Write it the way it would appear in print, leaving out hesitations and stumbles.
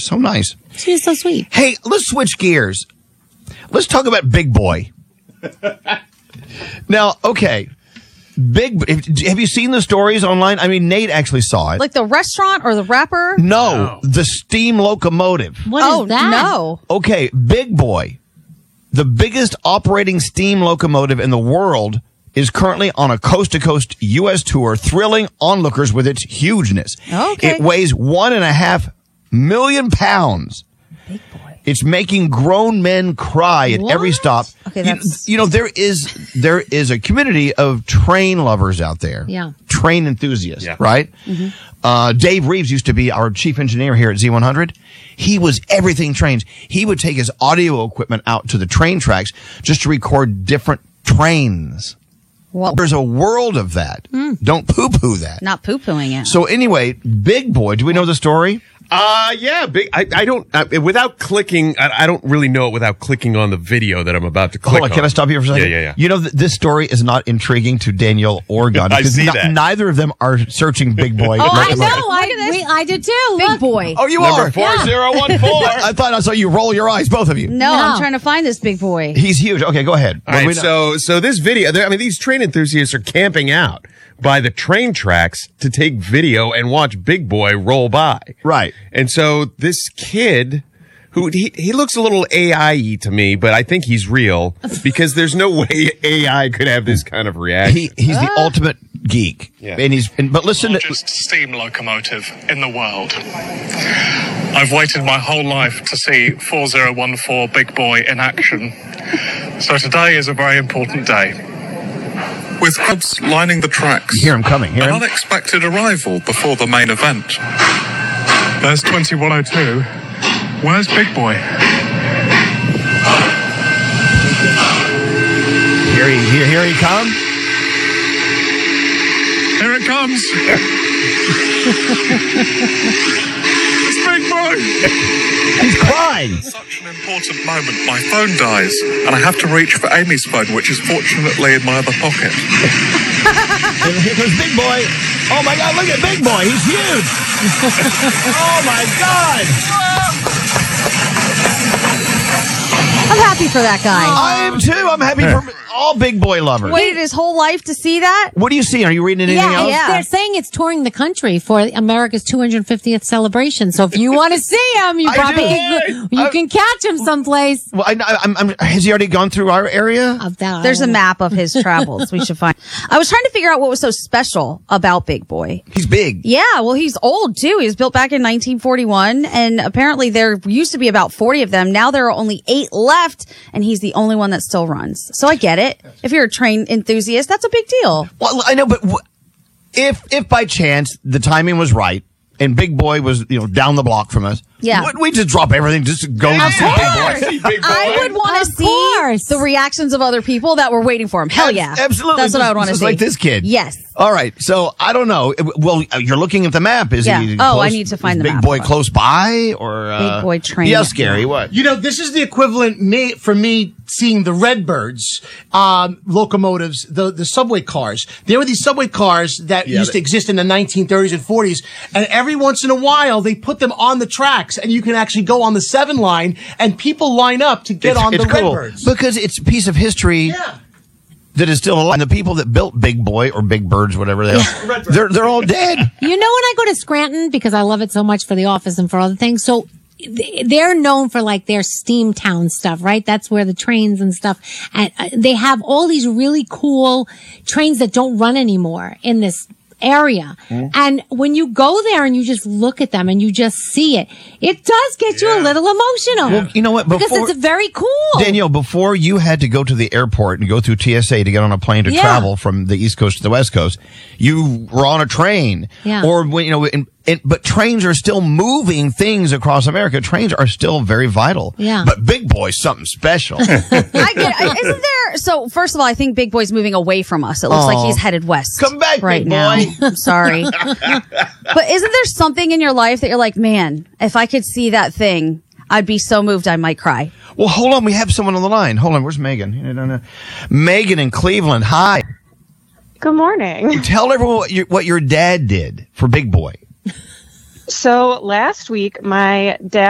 So nice. She's so sweet. Hey, let's switch gears. Let's talk about Big Boy. Now, okay. Have you seen the stories online? I mean, Nate actually saw it. Like the restaurant or the rapper? No, the steam locomotive. What is that? No. Okay, Big Boy, the biggest operating steam locomotive in the world, is currently on a coast-to-coast U.S. tour, thrilling onlookers with its hugeness. Okay. It weighs 1.5 million pounds. Big Boy. It's making grown men cry at every stop. Okay, that's... You know, there is a community of train lovers out there. Yeah. Train enthusiasts, right? Mm-hmm. Dave Reeves used to be our chief engineer here at Z100. He was everything trains. He would take his audio equipment out to the train tracks just to record different trains. Well, there's a world of that. Don't poo-poo that. not poo-pooing it. So anyway, Big Boy, do we know the story? Yeah, I don't, without clicking, I don't really know it without clicking on the video that I'm about to click Hold on, can I stop you for a second? Yeah. You know, this story is not intriguing to Danielle or Gunn. I see that. Neither of them are searching Big Boy. Oh, I know. Look I did too. Big Look. Boy. Oh, you Number are? 4014. I thought I saw you roll your eyes, both of you. No, I'm trying to find this Big Boy. He's huge. Okay, go ahead. All right, so this video, I mean, these train enthusiasts are camping out by the train tracks to take video and watch Big Boy roll by. Right. And so this kid, who he looks a little AI-y to me, but I think he's real because there's no way AI could have this kind of reaction. He's the ultimate geek. Yeah. But listen Largest steam locomotive in the world. I've waited my whole life to see 4014 Big Boy in action. So today is a very important day. With crowds lining the tracks. You hear him coming. Hear An him? unexpected arrival before the main event. There's 2102. Where's Big Boy? Here he comes. Here it comes. It's Big Boy. He's crying. Such an important moment. My phone dies, and I have to reach for Amy's phone, which is fortunately in my other pocket. Here goes Big Boy. Oh my God, look at Big Boy. He's huge. Oh my God. I'm happy for that guy. I am too. I'm happy for all Big Boy lovers. Waited his whole life to see that? What are you seeing? Are you reading anything else? Yeah. They're saying it's touring the country for America's 250th celebration. So if you want to see him, you probably can catch him someplace. Well, has he already gone through our area? There's a map of his travels we should find. I was trying to figure out what was so special about Big Boy. He's big. Yeah, well, he's old too. He was built back in 1941, and apparently there used to be about 40 of them. Now there are only 8 left, and he's the only one that still runs. So I get it. If you're a train enthusiast, that's a big deal. Well, I know, but if by chance the timing was right and Big Boy was, down the block from us, wouldn't we just drop everything just to go and see Big Boy? I would want to see the reactions of other people that were waiting for him. Hell yeah. Absolutely. That's what I would want to see. Like this kid. Yes. All right. So I don't know. Well, you're looking at the map. Is he Oh, close? I need to find the Big map. Boy close by or Big Boy train. Yeah, Scary. What? This is the equivalent for me seeing the Redbirds locomotives, the subway cars. There were these subway cars that used to exist in the 1930s and 40s, and every once in a while they put them on the tracks, and you can actually go on the 7 line, and people line up to get on the cool Redbirds. because it's a piece of history. That is still alive. And the people that built Big Boy or Big Birds, whatever they are, they're all dead. You know, when I go to Scranton, because I love it so much for the office and for other things, so they're known for like their steam town stuff, right? That's where the trains and stuff, and they have all these really cool trains that don't run anymore in this area. And when you go there and you just look at them and you just see it, it does get you a little emotional. Well, you know what? Because it's very cool. Danielle, before you had to go to the airport and go through TSA to get on a plane to travel from the East Coast to the West Coast, you were on a train. Yeah. Or, but trains are still moving things across America. Trains are still very vital. Yeah. But Big Boy's something special. I get, isn't there? So first of all, I think Big Boy's moving away from us. It looks like he's headed west. Come back, right Big now. Boy. I'm sorry, but isn't there something in your life that you're like, man, if I could see that thing, I'd be so moved I might cry. Well, hold on. We have someone on the line. Hold on. Where's Megan? I don't know. Megan in Cleveland. Hi. Good morning. Tell everyone what your dad did for Big Boy. So last week, my dad